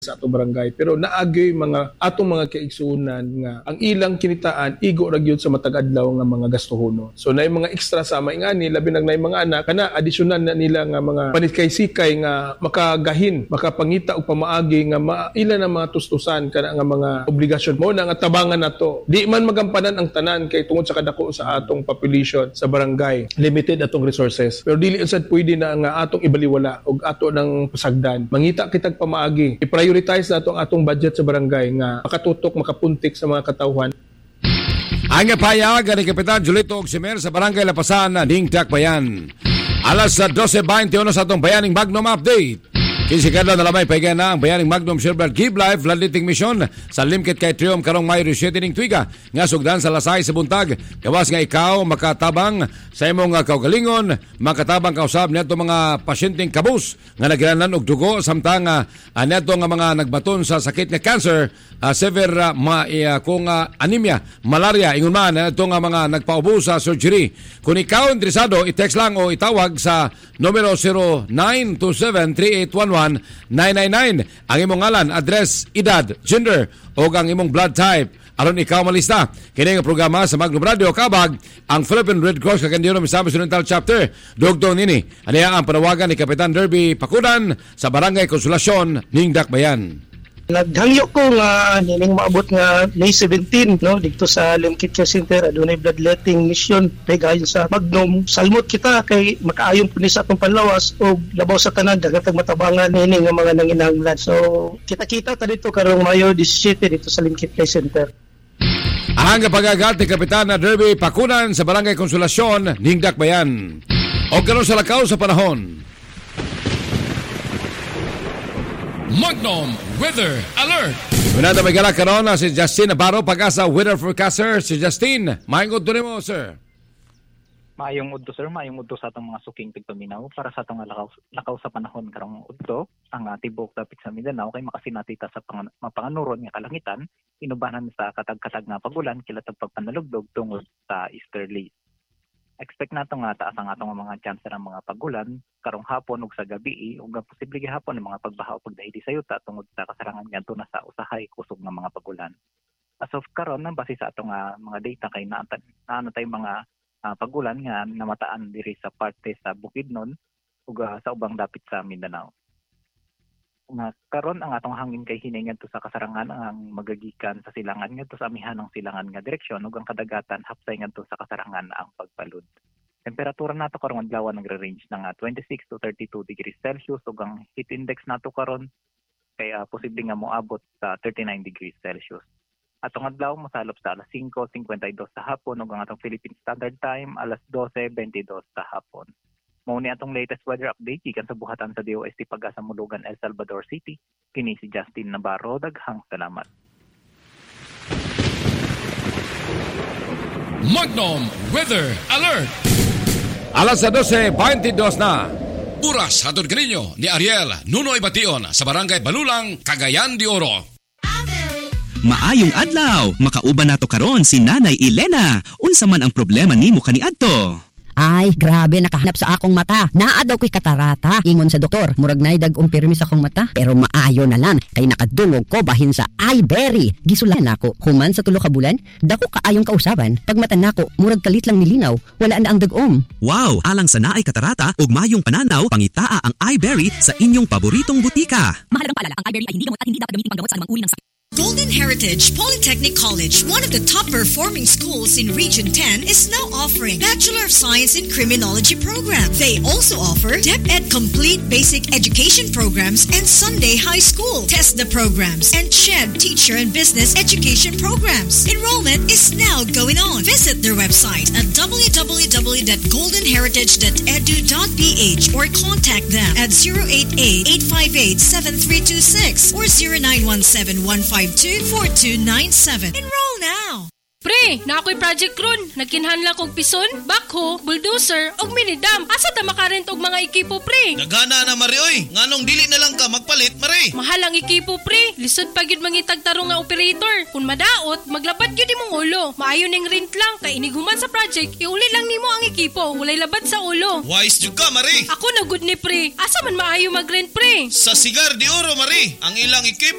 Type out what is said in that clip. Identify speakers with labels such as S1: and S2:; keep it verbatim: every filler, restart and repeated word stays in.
S1: sa atong barangay, pero naagay mga atong mga kaigsuonan nga ang ilang kinitaan igo ra gyud sa matag adlaw nga mga gastuhono. So naay mga extra sa maingani labi nang naay mga anak kana additional na nila nga mga panikay-sikay nga makagahin, makapangita og pamaagi nga maila na mga tustusan kana nga mga obligasyon mo na nga tabangan nato. Di man magampanan ang tanan kay tungod sa kadako sa atong population sa barangay. Limited atong resources. Pero dili usad pwede na nga atong ibaliwala og ato ng pasagdan. Mangita kitag pamaagi. I-prioritize nato ang atong budget sa barangay nga makatutok, makapuntik sa mga katawhan.
S2: Ang payag ni Kapitan Julito Oximer sa Barangay Lapasan ning Dakbayan. Alas sa twelve twenty-one sa atong Bayaning Magnum Update. Kinsikadlaw na lamay pahiga na ang Bayaning Magnum Silver Give Life Floodlighting Mission sa Limkit kay Trium karong Mayo siyete ning tuiga nga sugdan sa Lasay sa buntag. Gawas nga ikaw makatabang sa imong kaugalingon, makatabang kausab neto mga pasyenteng kabus nga nagiranan og dugo samtang uh, neto nga mga nagbaton sa sakit nga cancer, uh, severe uh, ma, uh, kung uh, anemia, malaria ingon man neto nga mga nagpaubo sa surgery. Kung ikaw interesado, i-text lang o itawag sa numero zero nine two seven three eight one one nine nine nine ang imong ngalan, address, edad, gender o ang imong blood type aron ikaw malista. Kini nga programa sa Magnum Radio kabag ang Philippine Red Cross Cagayan de Misamis Oriental Chapter. Dugtong nini aniya ang panawagan ni Kapitan Derby Pakudan sa Barangay Konsolasyon ning Dakbayan.
S3: Naghangyo ko nga nining maabot nga May seventeen no dito sa Limkit Care Center adunay bloodletting mission gayon sa Magnum. Salmot kita kay makaayon puni sa atong panlawas o labaw sa tanan dagatag matabangan nini nga mga nanginahanglan. So kita-kita ta dito karong Mayo seventeen dito sa Limkit Care Center.
S2: Ang pagagat ni Kapitan Derby Pakunan sa Barangay Konsolasyon ning Dakbayan. O karon sa lakaw sa panahon. Magnum Weather Alert! Minada may galak karon na si Justin Navarro, Pag-asa Weather Forecaster. Si Justin, maayong udto nimo, sir.
S4: Maayong udto, sir. Maayong udto sa atong mga suking tigpaminaw para sa atong lakaw, lakaw sa panahon karong udto. Ang uh, tibok dapit sa Mindanao kay makasinatita sa pang, mapanganuron nga kalangitan, inubanan sa katag-katag nga pagulan kilatag pagpanalugdog tungod sa easterly. Expect nato nga taas ang atong mga chance ng mga pagulan karong hapon ug sa gabi ug posible gihapon ang mga pagbaha o pagdahili sa yuta tungod sa kasarangan ngadto na sa usahay kusog nga mga pagulan. As of karon na base sa atong uh, mga data kay naatan naano tay mga uh, pagulan nga namataan diri sa parte sa Bukidnon ug uh, sa ubang dapit sa Mindanao. Nga karon ang atong hangin kay hinay ngadto sa kasarangan ang magagikan sa silangan ngadto sa amihan ng silangan nga direksyon ug ang kadagatan hapsay ngadto sa kasarangan ang pagpalud. Temperatura nato karong adlaw nagre-range ng uh, twenty-six to thirty-two degrees Celsius ug ang heat index nato karon kay uh, posible nga moabot sa thirty-nine degrees Celsius. Atong adlaw mosalop sa alas five fifty-two sa hapon ug ang atong Philippine Standard Time alas twelve twenty-two sa hapon. Mao ni atong latest weather update gikan sa buhatan sa D O S T Pag-asa Mulugan, El Salvador City. Kini si Justin Navarro, daghang salamat.
S2: Magnum Weather Alert! Alas twelve twenty-two na. Oras hatod kaninyo ni Ariel Nunoy Bation sa Barangay Balulang, Cagayan de Oro.
S5: Maayong adlaw, makauban nato karon si Nanay Elena. Unsa man ang problema nimo kaniadto?
S6: Ay, grabe, nakahanap sa akong mata. Naa daw ko'y katarata. Ingon sa doktor, murag na'y dag-ong pirmi sa akong mata. Pero maayo na lang, kay nakadulog ko bahin sa iBerry. Gisulan ako, human sa tulo ka bulan, dako kaayong kausaban. Pag mata nako, murag kalit lang nilinaw, wala na ang dag-om.
S5: Wow, alang sa naay katarata, ug mayong pananaw, pangitaa ang iBerry sa inyong paboritong butika.
S6: Mahalagang paalala, ang iBerry ay hindi gamot at hindi dapat gamitin panggamot sa anumang uri ng sakit.
S7: Golden Heritage Polytechnic College, one of the top-performing schools in Region ten, is now offering Bachelor of Science in Criminology program. They also offer DepEd Complete Basic Education programs and Sunday High School, TESDA programs, and C H E D Teacher and Business Education programs. Enrollment is now going on. Visit their website at w w w dot golden heritage dot e d u dot p h or contact them at zero eight eight, eight five eight, seven three two six or zero nine one seven, one five two, four two nine seven. Enroll now!
S8: Pre, na ako'y project ron. Nagkinhanla kong pison, backhoe, bulldozer, og minidam. Asa ta makarent og mga ekipo, pre?
S9: Nagana na, Mari, oy. Nganong dili na lang ka magpalit, Mari?
S8: Mahal ang ekipo, pre. Lisod pa gyud mangitag tarong nga operator. Kung madaot, maglabat gyud imong ulo. Maayo ning rent lang, kay iniguman sa project, iuli lang nimo ang ekipo. Walay labat sa ulo.
S9: Wise jud ka, Mari.
S8: Ako na good ni, pre. Asa man maayo mag-rent, pre?
S9: Sa Sigar de Oro, Mari. Ang ilang ekipo